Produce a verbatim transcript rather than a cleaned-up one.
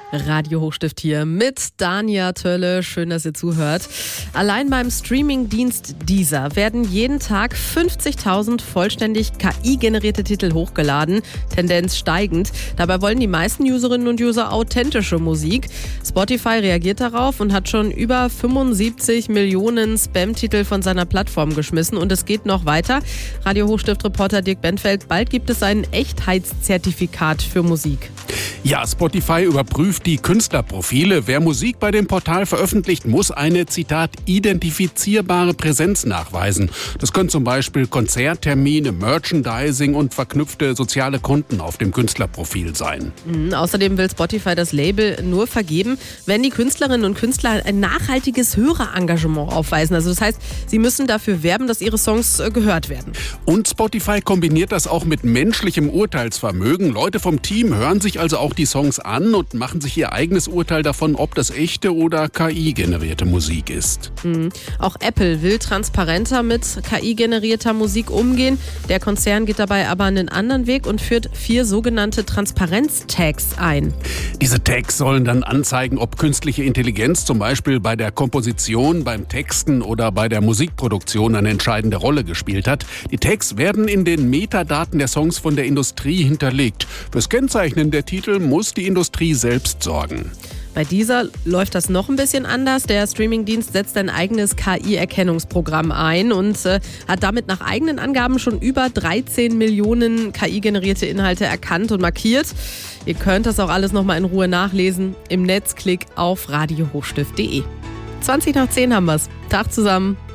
Radio Hochstift hier mit Dania Tölle. Schön, dass ihr zuhört. Allein beim Streamingdienst Deezer werden jeden Tag fünfzigtausend vollständig K I-generierte Titel hochgeladen. Tendenz steigend. Dabei wollen die meisten Userinnen und User authentische Musik. Spotify reagiert darauf und hat schon über fünfundsiebzig Millionen Spam-Titel von seiner Plattform geschmissen. Und es geht noch weiter. Radio Hochstift-Reporter Dirk Benfeld, bald gibt es ein Echtheitszertifikat für Musik. Ja, Spotify überprüft die Künstlerprofile. Wer Musik bei dem Portal veröffentlicht, muss eine, Zitat, identifizierbare Präsenz nachweisen. Das können zum Beispiel Konzerttermine, Merchandising und verknüpfte soziale Konten auf dem Künstlerprofil sein. Mhm, außerdem will Spotify das Label nur vergeben, wenn die Künstlerinnen und Künstler ein nachhaltiges Hörerengagement aufweisen. Also das heißt, sie müssen dafür werben, dass ihre Songs äh, gehört werden. Und Spotify kombiniert das auch mit menschlichem Urteilsvermögen. Leute vom Team hören sich also auch die Songs an und machen sich ihr eigenes Urteil davon, ob das echte oder K I-generierte Musik ist. Mhm. Auch Apple will transparenter mit K I-generierter Musik umgehen. Der Konzern geht dabei aber einen anderen Weg und führt vier sogenannte Transparenz-Tags ein. Diese Tags sollen dann anzeigen, ob künstliche Intelligenz zum Beispiel bei der Komposition, beim Texten oder bei der Musikproduktion eine entscheidende Rolle gespielt hat. Die Tags werden in den Metadaten der Songs von der Industrie hinterlegt. Fürs Kennzeichnen der Titel muss die Industrie selbst sorgen. Bei Deezer läuft das noch ein bisschen anders. Der Streamingdienst setzt ein eigenes K I-Erkennungsprogramm ein und äh, hat damit nach eigenen Angaben schon über dreizehn Millionen K I-generierte Inhalte erkannt und markiert. Ihr könnt das auch alles nochmal in Ruhe nachlesen im Netz. Klick auf radio hochstift punkt de. zwanzig nach zehn haben wir's. Tag zusammen.